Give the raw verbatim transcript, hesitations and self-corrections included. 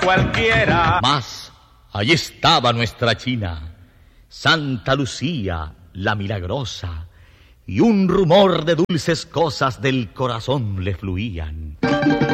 cualquiera. Mas allí estaba nuestra China, Santa Lucía, la milagrosa, y un rumor de dulces cosas del corazón le fluían.